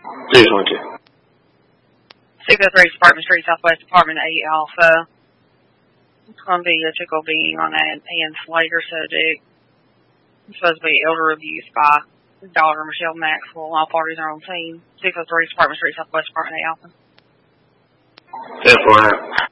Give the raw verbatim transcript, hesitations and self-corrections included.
two twenty-two. six oh three Department Street, Southwest Department eight Alpha. It's going to be a tickle being on an Ann Slater subject. It's supposed to be elder abuse by daughter Michelle Maxwell. All parties are on scene. six oh three Department Street, Southwest Department eight Alpha. ten four.